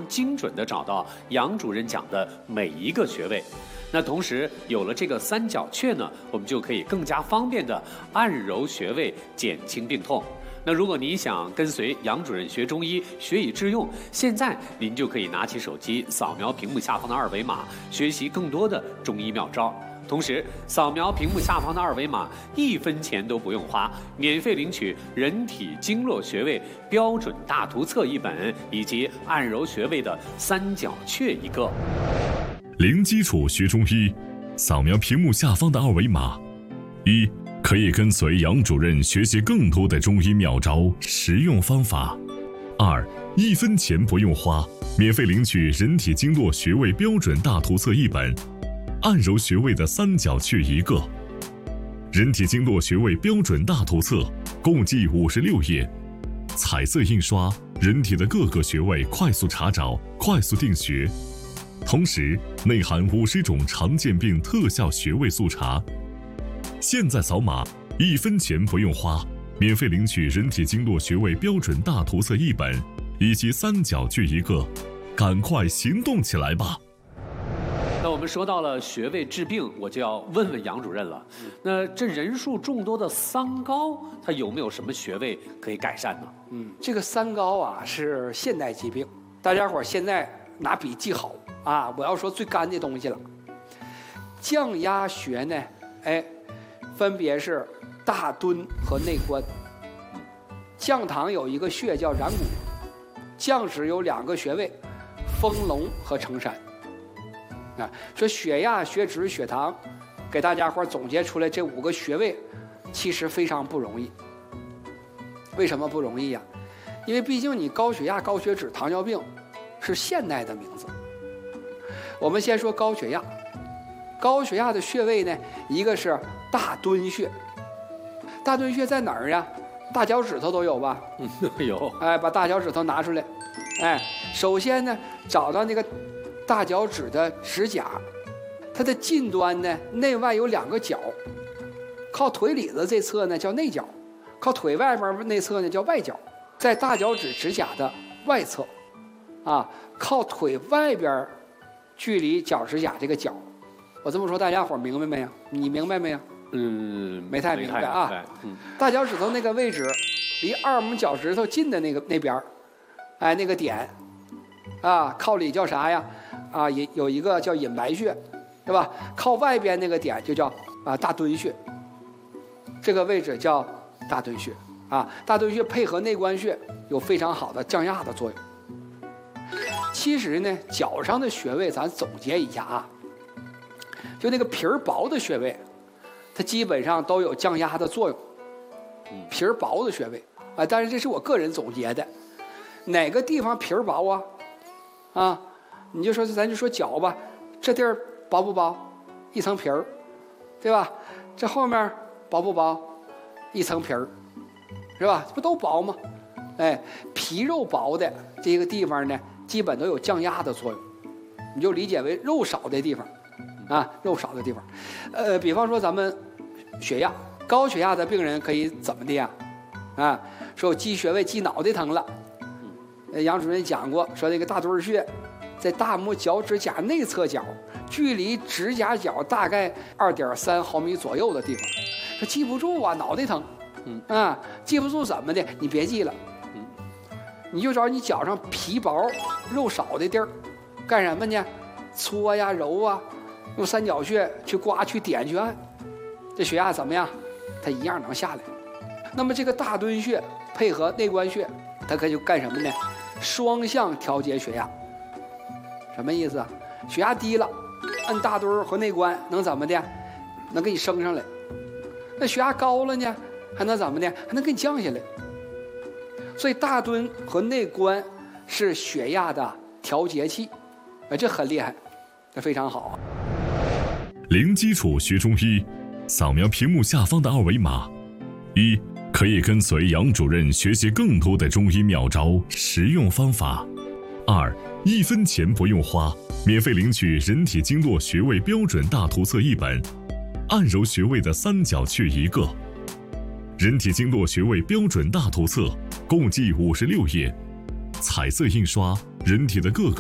精准地找到杨主任讲的每一个穴位。那同时有了这个三角穴呢，我们就可以更加方便地按揉穴位，减轻病痛。那如果您想跟随杨主任学中医，学以致用，现在您就可以拿起手机扫描屏幕下方的二维码，学习更多的中医妙招。同时，扫描屏幕下方的二维码，1分钱都不用花，免费领取人体经络穴位标准大图册1本，以及按揉穴位的三角穴1个。 零基础学中医，扫描屏幕下方的二维码。1. 可以跟随杨主任学习更多的中医妙招、实用方法。2. 1分钱不用花，免费领取人体经络穴位标准大图册1本，按揉穴位的三角穴1个。人体经络穴位标准大图册共计56页，彩色印刷，人体的各个穴位快速查找，快速定穴。同时内含50种常见病特效穴位速查。现在扫码，1分钱不用花，免费领取人体经络穴位标准大图册1本，以及三角穴1个，赶快行动起来吧！ 那我们说到了穴位治病，我就要问问杨主任了。那这人数众多的三高，它有没有什么穴位可以改善呢？ 这个三高啊是现代疾病，大家伙现在拿笔记好啊！我要说最干的东西了，降压穴呢，分别是大敦和内关。降堂有一个穴叫然谷，降趾有2个穴位，丰隆和承山。说血压、血脂、血糖，给大家伙总结出来这5个穴位，其实非常不容易。为什么不容易呀？因为毕竟你高血压、高血脂、糖尿病是现代的名字。我们先说高血压，高血压的穴位呢，一个是大敦穴。大敦穴在哪儿呀？大脚趾头都有吧？ 有。 把大脚趾头拿出来。首先呢，找到那个大脚趾的指甲，它的近端呢，内外有2个角，靠腿里子这侧呢叫内角，靠腿外边那侧呢叫外角。在大脚趾指甲的外侧，靠腿外边距离脚指甲这个角。我这么说大家伙明白没有？你明白没有？没太明白啊。大脚趾头那个位置，离2拇脚趾头近的那边，那个点，靠里叫啥呀？也有一个叫隐白穴，对吧？靠外边那个点就叫大敦穴，这个位置叫大敦穴。大敦穴配合内关穴有非常好的降压的作用。其实呢，脚上的穴位咱总结一下啊，就那个皮儿薄的穴位，它基本上都有降压的作用。皮儿薄的穴位但是这是我个人总结的，哪个地方皮儿薄啊？你就说咱就说脚吧，这地儿薄不薄？一层皮儿，对吧？这后面薄不薄？一层皮儿，是吧？这不都薄吗？皮肉薄的这个地方呢，基本都有降压的作用，你就理解为肉少的地方，肉少的地方。比方说咱们血压，高血压的病人可以怎么的呀？说我记穴位记脑袋疼了，杨主任讲过，说那个大敦穴在大拇脚趾甲内侧角，距离指甲角大概2.3毫米左右的地方。说记不住啊，脑袋疼，记不住怎么的？你别记了，你就找你脚上皮薄肉少的地儿，干什么呢？搓呀揉啊，用三角穴去刮去点去按，这血压怎么样？它一样能下来。那么这个大敦穴配合内关穴，它可以干什么呢？双向调节血压。什么意思啊？血压低了，按大敦和内关能怎么的？能给你升上来。那血压高了呢，还能怎么的？还能给你降下来。所以大敦和内关是血压的调节器，这很厉害，这非常好。 零基础学中医，扫描屏幕下方的二维码。1. 可以跟随杨主任学习更多的中医妙招、实用方法。2. 1分钱不用花，免费领取人体经络穴位标准大图册1本，按揉穴位的三角穴1个。人体经络穴位标准大图册共计56页，彩色印刷，人体的各个